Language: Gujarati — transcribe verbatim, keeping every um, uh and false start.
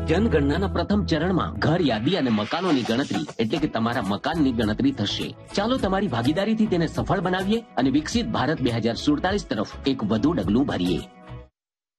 જનગણનાના પ્રથમ ચરણમાં ઘર યાદી અને મકાનોની ગણતરી એટલે કે તમારા મકાનની ગણતરી થશે. ચાલો તમારી ભાગીદારીથી તેને સફળ બનાવીએ અને વિકસિત ભારત બે હજાર સુડતાલીસ તરફ એક વધુ ડગલું ભરીએ.